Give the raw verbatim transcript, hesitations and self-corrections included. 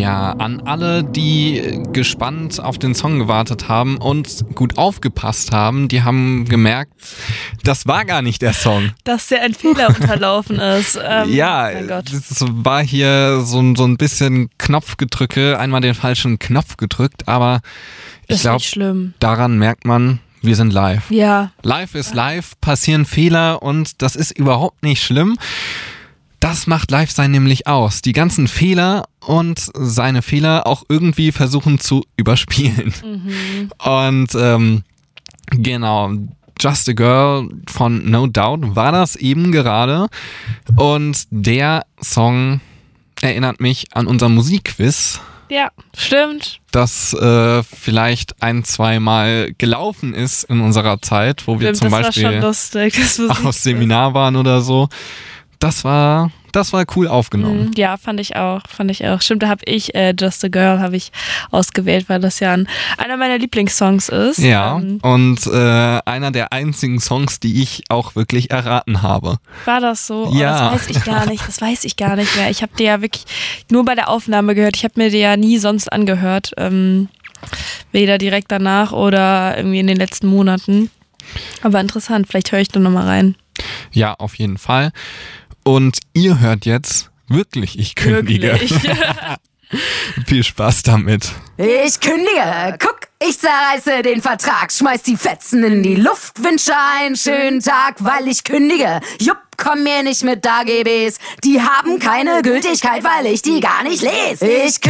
Ja, an alle, die gespannt auf den Song gewartet haben und gut aufgepasst haben, die haben gemerkt, das war gar nicht der Song. Dass dir ein Fehler unterlaufen ist. Ähm, ja, mein Gott. das war hier so, so ein bisschen Knopfgedrücke, einmal den falschen Knopf gedrückt, aber ich Ist glaube, nicht schlimm. daran merkt man, wir sind live. Ja. Live ist live, passieren Fehler und das ist überhaupt nicht schlimm. Das macht Live-Sein nämlich aus. Die ganzen Fehler und seine Fehler auch irgendwie versuchen zu überspielen. Mhm. Und ähm, genau, Just a Girl von No Doubt war das eben gerade. Und der Song erinnert mich an unser Musikquiz, Ja, stimmt. das äh, vielleicht ein, zwei Mal gelaufen ist in unserer Zeit, wo wir Stimmt, zum das Beispiel war schon lustig. Das Musik- aus Seminar waren oder so. Das war, das war cool aufgenommen. Mhm, Ja, fand ich auch, fand ich auch. Stimmt, da habe ich äh, Just a Girl habe ich ausgewählt, weil das ja ein, einer meiner Lieblingssongs ist. Ja, Ähm, und äh, einer der einzigen Songs, die ich auch wirklich erraten habe. war das so? Oh, Ja. Das weiß ich gar nicht, das weiß ich gar nicht mehr. Ich habe dir ja wirklich nur bei der Aufnahme gehört. Ich habe mir die ja nie sonst angehört. Ähm, weder direkt danach oder irgendwie in den letzten Monaten. Aber interessant, vielleicht höre ich da nochmal rein. Ja, auf jeden Fall. Und ihr hört jetzt wirklich, ich kündige. Wirklich. Viel Spaß damit. Ich kündige, guck, ich zerreiße den Vertrag, schmeiß die Fetzen in die Luft, wünsche einen schönen Tag, weil ich kündige. Jupp, komm mir nicht mit A G Bs, die haben keine Gültigkeit, weil ich die gar nicht lese. Ich kündige.